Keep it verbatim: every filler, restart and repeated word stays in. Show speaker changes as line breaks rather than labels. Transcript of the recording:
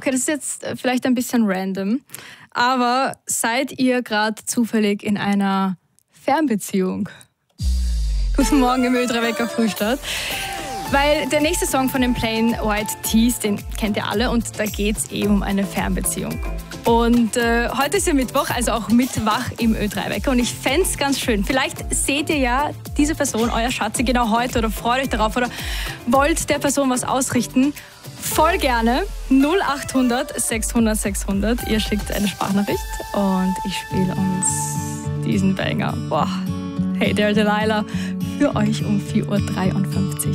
okay, das ist jetzt vielleicht ein bisschen random, aber seid ihr gerade zufällig in einer Fernbeziehung? Guten Morgen im Ö drei Wecker Frühstart. Weil der nächste Song von den Plain White T's, den kennt ihr alle und da geht es eben um eine Fernbeziehung. Und äh, heute ist ja Mittwoch, also auch mit wach im Ö drei Wecker und ich fände es ganz schön. Vielleicht seht ihr ja diese Person, euer Schatzi, genau heute oder freut euch darauf oder wollt der Person was ausrichten. Voll gerne null acht hundert sechshundert sechshundert. Ihr schickt eine Sprachnachricht und ich spiele uns diesen Banger. Boah, Hey There Delilah für euch um vier Uhr dreiundfünfzig.